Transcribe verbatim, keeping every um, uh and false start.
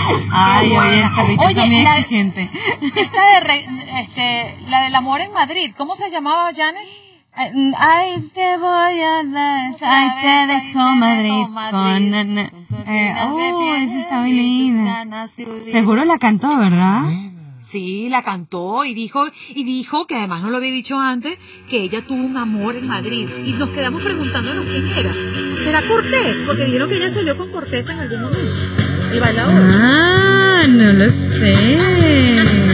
Ay, oye, el perrito Oye, también la- exigente. Esta de, re- este, la del amor en Madrid, ¿cómo se llamaba, Janet? Ay, ay, te voy a dar, ay, te dejo Madrid con... na, na. Eh, oh, esa está muy linda. Seguro la cantó, ¿verdad? Sí, la cantó y dijo, y dijo, que además no lo había dicho antes, que ella tuvo un amor en Madrid. Y nos quedamos preguntándonos quién era. ¿Será Cortés? Porque dijeron que ella salió con Cortés en algún momento. El bailador. Ah, no lo sé.